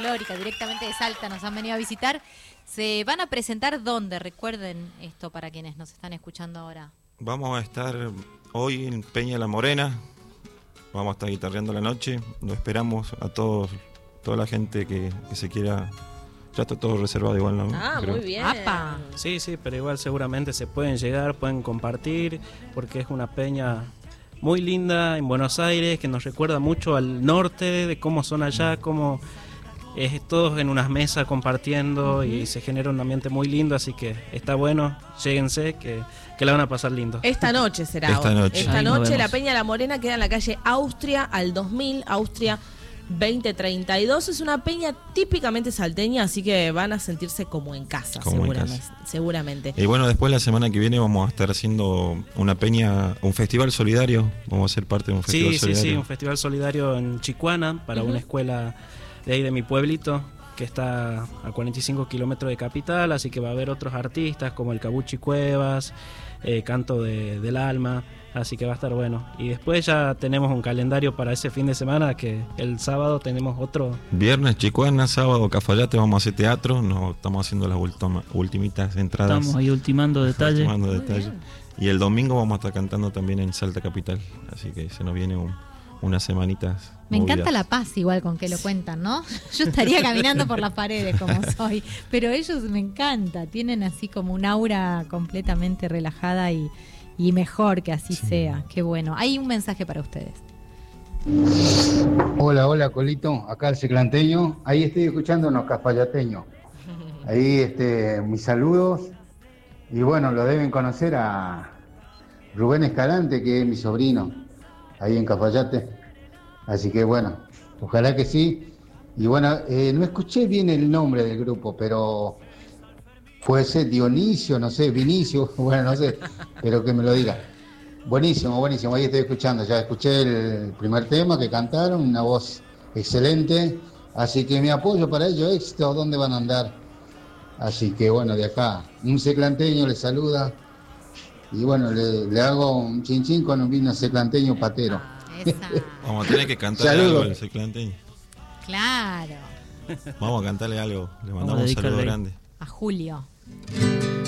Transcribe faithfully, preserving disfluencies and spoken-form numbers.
folclórica, directamente de Salta, nos han venido a visitar. ¿Se van a presentar dónde? Recuerden esto para quienes nos están escuchando ahora. Vamos a estar hoy en Peña La Morena, vamos a estar guitarreando la noche, lo esperamos a todos, toda la gente que, que se quiera. Ya está todo reservado igual, ¿no? Ah, Creo. muy bien. ¡Apa! Sí, sí, pero igual seguramente se pueden llegar, pueden compartir, porque es una peña muy linda en Buenos Aires, que nos recuerda mucho al norte, de cómo son allá, cómo es todos en unas mesas compartiendo, uh-huh. y se genera un ambiente muy lindo, así que está bueno, lléguense, que, que la van a pasar lindo. Esta noche será. Esta noche. Esta Ahí nos noche vemos. la Peña La Morena queda en la calle Austria al dos mil, Austria veinte treinta y dos. Es una peña típicamente salteña, así que van a sentirse como en casa, Como en seguramente, casa. seguramente. Y bueno, después la semana que viene vamos a estar haciendo una peña, un festival solidario, vamos a ser parte de un festival Sí, sí, solidario. sí, un festival solidario en Chicuana para Uh-huh. una escuela de ahí de mi pueblito, que está a cuarenta y cinco kilómetros de capital, así que va a haber otros artistas como el Cabuchi Cuevas, eh, Canto de, del Alma, así que va a estar bueno. Y después ya tenemos un calendario para ese fin de semana, que el sábado tenemos otro. Viernes Chicuana, sábado Cafayate, vamos a hacer teatro, nos estamos haciendo las ultima, ultimitas entradas. Estamos ahí ultimando detalles. Ultimando detalles. Y el domingo vamos a estar cantando también en Salta Capital, así que se nos viene un, unas semanitas. Me movidas. encanta la paz igual con que lo cuentan, ¿no? Yo estaría caminando por las paredes como soy, pero ellos me encanta, tienen así como un aura completamente relajada y, y mejor que así Sí. sea. Qué bueno. Hay un mensaje para ustedes. Hola, hola, Colito, acá el ciclanteño, ahí estoy escuchando unos cafayateños, ahí este, mis saludos, y bueno, lo deben conocer a Rubén Escalante, que es mi sobrino, ahí en Cafayate, así que bueno, ojalá que sí, y bueno, eh, no escuché bien el nombre del grupo, pero puede ser Dionisio, no sé, Vinicio, bueno, no sé, pero que me lo diga. Buenísimo, buenísimo, ahí estoy escuchando, ya escuché el primer tema que cantaron, una voz excelente, así que mi apoyo para ellos, éxito, ¿dónde van a andar? Así que bueno, de acá, un seclanteño les saluda, y bueno, le, le hago un chinchín con un vino seclanteño patero. Esa. Vamos a tener que cantarle Saludos. algo al seclanteño. Claro. Vamos a cantarle algo, le Vamos a mandamos un dedicarle saludo ahí. grande. A Julio.